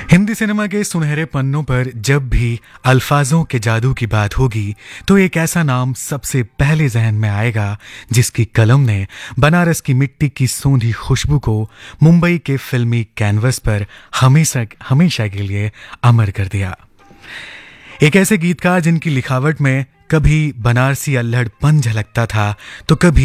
Hindi cinema के सुनहरे पन्नों पर जब भी अल्फाजों के जादू की बात होगी तो एक ऐसा नाम सबसे पहले जहन में आएगा जिसकी कलम ने बनारस की मिट्टी की सोंधी खुशबू को मुंबई के फिल्मी कैनवस पर हमेशा हमेशा के लिए अमर कर दिया। एक ऐसे गीतकार जिनकी लिखावट में कभी बनारसी अल्हड़पन झलकता था तो कभी